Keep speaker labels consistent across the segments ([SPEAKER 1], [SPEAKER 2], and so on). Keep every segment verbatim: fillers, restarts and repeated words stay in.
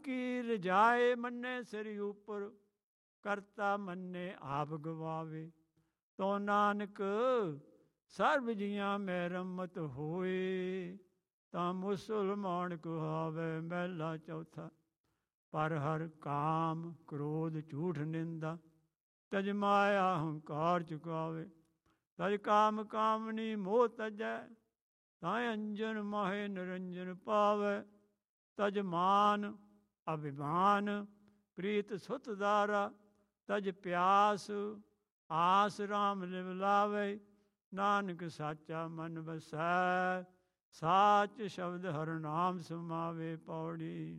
[SPEAKER 1] ਕੀ ਰਜਾਏ ਮੰਨੇ ਸਿਰ ਉਪਰ, ਕਰਤਾ ਮੰਨੇ ਆਪ ਗਵਾਵੇ। ਤੋ ਨਾਨਕ ਸਰਬ ਜੀਆਂ ਮੈਂ ਰਮਤ ਹੋਏ, ਤਾਂ ਮੁਸਲਮਾਨ ਕਹਾਵੇ ਮਹਿਲਾ ਚੌਥਾ। ਪਰ ਹਰ ਕਾਮ ਕ੍ਰੋਧ ਝੂਠ ਨਿੰਦਾ, ਤਜ ਮਾਇਆ ਹੰਕਾਰ ਚੁਕਾਵੇ। ਤਜ ਕਾਮ ਕਾਮਨੀ ਮੋਹ ਤਜੈ, ਤਾਂ ਅੰਜਨ ਮਾਹੇ ਨਿਰੰਜਨ ਪਾਵੈ। ਤਜ ਮਾਨ ਅਭਿਮਾਨ ਪ੍ਰੀਤ ਸੁਤ ਦਾਰਾ, ਤਜ ਪਿਆਸ ਆਸ ਰਾਮ ਲਿਵ ਲਾਵੇ। ਨਾਨਕ ਸਾਚਾ ਮਨ ਵਸੈ, ਸਾਚ ਸ਼ਬਦ ਹਰ ਨਾਮ ਸਮਾਵੇ। ਪੌੜੀ।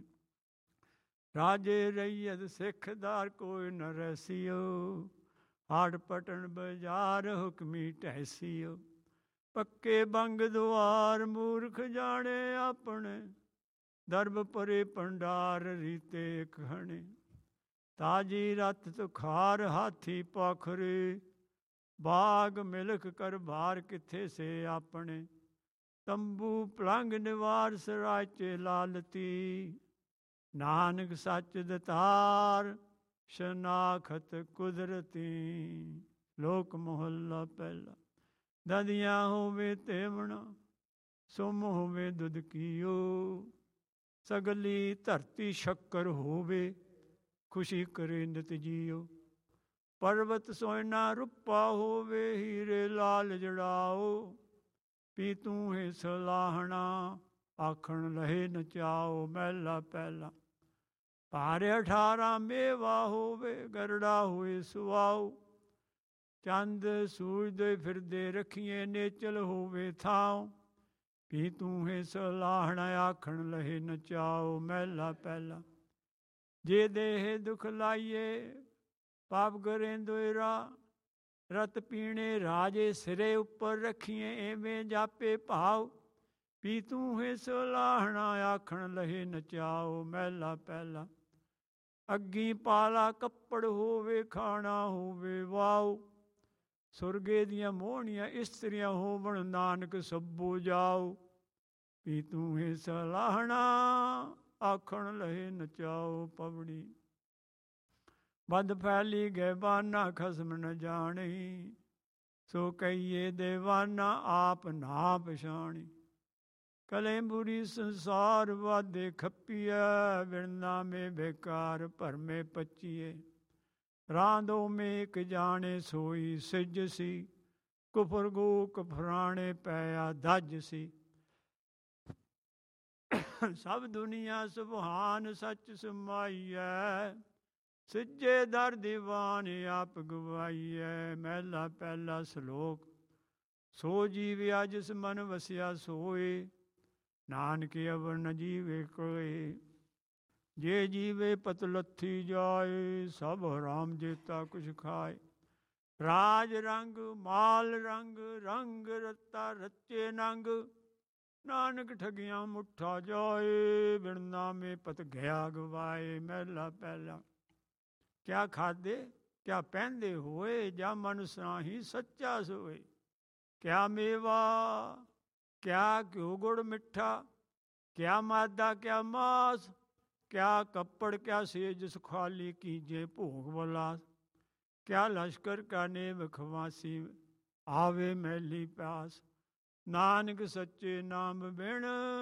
[SPEAKER 1] ਰਾਜੇ ਰਈਅਤ ਸਿੱਖਦਾਰ ਕੋਈ ਨ ਰਸੀਓ, ਹਾੜ ਪਟਣ ਬਾਜ਼ਾਰ ਹੁਕਮੀ ਢੈਸੀਓ। ਪੱਕੇ ਬੰਗ ਦੁਆਰ ਮੂਰਖ ਜਾਣੇ ਆਪਣੇ, ਦਰਬ ਪਰੇ ਭੰਡਾਰ ਰੀਤੇ ਇਕ ਹਣੇ। ਤਾਜੀ ਰਥ ਤੁਖਾਰ ਹਾਥੀ ਪਾਖਰੇ, ਬਾਗ ਮਿਲਖ ਕਰ ਭਾਰ ਕਿੱਥੇ ਸੇ ਆਪਣੇ। ਤੰਬੂ ਪਲੰਗ ਨਿਵਾਰ ਸਰਾਚੇ ਲਾਲਤੀ, ਨਾਨਕ ਸੱਚ ਦਤਾਰ ਸ਼ਨਾਖਤ ਕੁਦਰਤੀ। ਲੋਕ ਮਹੱਲਾ ਪਹਿਲਾ। ਦਦੀਆਂ ਹੋਵੇ ਤੇਵਣਾ, ਸੁਮ ਹੋਵੇ ਦੁੱਧ ਕੀਓ। ਸਗਲੀ ਧਰਤੀ ਸ਼ੱਕਰ ਹੋਵੇ, ਖੁਸ਼ੀ ਕਰੇ ਨਿਤ ਜੀਓ। ਪਰਬਤ ਸੋਇਨਾ ਰੁੱਪਾ ਹੋਵੇ, ਹੀਰੇ ਲਾਲ ਜੜਾਓ। ਪੀ ਤੂੰ ਹੈ ਸਲਾਹਣਾ, ਆਖਣ ਲਹੇ ਨਚਾਓ। ਮਹਿਲਾ ਪਹਿਲਾ। ਭਾਰੇ ਅਠਾਰਾਂ ਮੇਵਾ ਹੋਵੇ, ਗਰੜਾ ਹੋਏ ਸੁਆਓ। ਚੰਦ ਸੂਝਦੇ ਫਿਰਦੇ ਰੱਖੀਏ, ਨੇਚਲ ਹੋਵੇ ਥਾਉ। ਪੀ ਤੂੰ ਹੈ ਸਲਾਹਣਾ, ਆਖਣ ਲਹੇ ਨਚਾਓ। ਮਹਿਲਾ ਪਹਿਲਾ। ਜੇ ਦੇਹ ਦੁਖ ਲਾਈਏ, ਪਾਪ ਕਰੇ ਦੋਇਰਾ। ਰਤ ਪੀਣੇ ਰਾਜੇ ਸਿਰੇ ਉੱਪਰ ਰੱਖੀਏ, ਐਵੇਂ ਜਾਪੇ ਭਾਉ। ਪੀ ਤੂੰ ਹੈ ਸਲਾਹਣਾ, ਆਖਣ ਲਹੇ ਨਚਾਓ। ਮਹਿਲਾ ਪਹਿਲਾ। ਅੱਗੀ ਪਾਲਾ ਕੱਪੜ ਹੋਵੇ, ਖਾਣਾ ਹੋਵੇ ਵਾਉ। ਸੁਰਗੇ ਦੀਆਂ ਮੋਹਣੀਆਂ ਇਸਤਰੀਆਂ ਹੋਵਣ, ਨਾਨਕ ਸਭੋ ਜਾਉ। ਪੀ ਤੂੰ ਹੈ ਸਲਾਹਣਾ, ਆਖਣ ਲਹੇ ਨਚਾਓ। ਪਵੜੀ। ਬਦ ਫੈਲੀ ਗਏ ਬਾਨਾ, ਖਸਮ ਨ ਜਾਣੀ। ਸੋ ਕਹੀਏ ਦੇਵਾਨਾ, ਆਪ ਨਾ ਪਛਾਣੀ। ਕਲੇ ਬੁਰੀ ਸੰਸਾਰ ਵਾਦੇ ਖੱਪੀਐ, ਬਿਨ ਨਾਮੇ ਬੇਕਾਰ ਭਰਮੇ ਪਚੀਏ। ਰਾਂਦੋ ਮੇਕ ਜਾਣੇ ਸੋਈ ਸਿਜ ਸੀ, ਕੁਫਰ ਗੋ ਕਫਰਾਣੇ ਪੈਆ ਧੱਜ ਸੀ। ਸਭ ਦੁਨੀਆ ਸੁਭਾਨ ਸੱਚ ਸਮਾਈਐ, ਸਿੱਜੇ ਦਰ ਦੀਵਾਨ ਆਪ ਗਵਾਈਐ। ਮਹਿਲਾ ਪਹਿਲਾ। ਸ਼ਲੋਕ। ਸੋ ਜੀਵਿਆ ਜਿਸ ਮਨ ਵਸਿਆ ਸੋਏ, ਨਾਨਕ ਅਵਰ ਨ ਜੀਵੇ ਕੋਏ। ਜੇ ਜੀਵੇ ਪਤ ਲੱਥੀ ਜਾਏ, ਸਭ ਹਰਾਮ ਜੇਤਾ ਕੁਛ ਖਾਏ। ਰਾਜ ਰੰਗ ਮਾਲ ਰੰਗ, ਰੰਗ ਰਤਾ ਰਚੇ ਨੰਗ। ਨਾਨਕ ਠਗੀਆਂ ਮੁੱਠਾ ਜਾਏ, ਬਿਨ ਨਾਮੇ ਪਤ ਗਿਆ ਗਵਾਏ। ਮਹਿਲਾ ਪਹਿਲਾ। ਕਿਆ ਖਾਦੇ ਕਿਆ ਪਹਿਨਦੇ ਹੋਏ, ਜਾ ਮਨ ਸਰਾਹੀ ਸੱਚਾ ਸੋਏ। ਕਿਆ ਮੇਵਾ ਕਿਆ ਘਿਓ ਗੁੜ ਮਿੱਠਾ, ਕਿਆ ਮਾਦਾ ਕਿਆ ਮਾਸ। ਕਿਆ ਕੱਪੜ ਕਿਆ ਸੇਜ ਸੁਖਾਲੀ, ਕੀਜੇ ਭੋਗ ਬਲਾਸ। ਕਿਆ ਲਸ਼ਕਰ ਕਿਆ ਨੇਮ ਖਵਾਸੀ, ਆਵੇ ਮੈਲੀ ਪਿਆਸ। ਨਾਨਕ ਸੱਚੇ ਨਾਮ ਬਿਨ,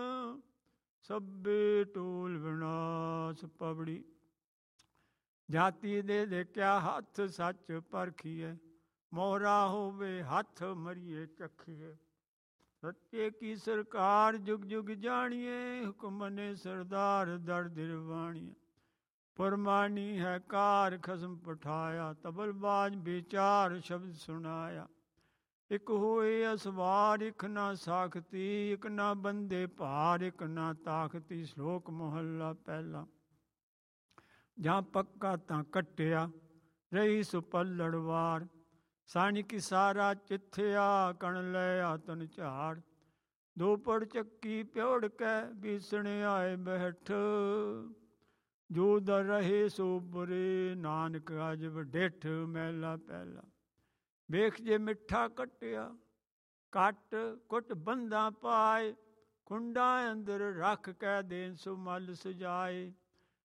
[SPEAKER 1] ਸਭੇ ਟੋਲ ਵਿਨਾਸ਼। ਪਵੜੀ। ਜਾਤੀ ਦੇ ਦੇਖਿਆ ਹੱਥ ਸੱਚ ਪਰਖੀਏ, ਮੋਹਰਾ ਹੋਵੇ ਹੱਥ ਮਰੀਏ ਚਖੀਏ। ਸੱਚੇ ਕੀ ਸਰਕਾਰ ਜੁਗ ਜੁਗ ਜਾਣੀਏ, ਹੁਕਮ ਨੇ ਸਰਦਾਰ ਦਰ ਦਿਰ ਬਾਣੀਏ। ਪਰਮਾਨੀ ਹੈ ਕਾਰ ਖਸਮ ਪਠਾਇਆ, ਤਬਲਬਾਜ ਵਿਚਾਰ ਸ਼ਬਦ ਸੁਣਾਇਆ। ਇਕ ਹੋਏ ਅਸਵਾਰ ਇਕ ਨਾ ਸਾਖਤੀ, ਇਕ ਨਾ ਬੰਦੇ ਭਾਰ ਇਕ ਨਾ ਤਾਖਤੀ। ਸ਼ਲੋਕ ਮਹੱਲਾ ਪਹਿਲਾ। ਜਾਂ ਪੱਕਾ ਤਾਂ ਕੱਟਿਆ, ਰਹੀ ਸੁ ਪੱਲੜਵਾਰ। ਸਾਣੀ ਕੀ ਸਾਰਾ ਚਿੱਥਿਆ, ਕਣ ਲੈ ਆਤਨ ਝਾੜ। ਦੋ ਪੜ ਚੱਕੀ ਪਿਉੜ ਕੇ, ਬੀਸਣ ਆਏ ਬੈਠ। ਜੋ ਦਰ ਰਹੇ ਸੋ ਬੁਰੇ, ਨਾਨਕ ਅਜਬ ਡਿੱਠ। ਮਹਿਲਾ ਪਹਿਲਾ। ਵੇਖ ਜੇ ਮਿੱਠਾ ਕੱਟਿਆ, ਕੱਟ ਕੁੱਟ ਬੰਦਾ ਪਾਏ। ਕੁੰਡਾ ਅੰਦਰ ਰੱਖ ਕੇ ਦੇਨ ਸੋ ਮਲ ਸਜਾਏ।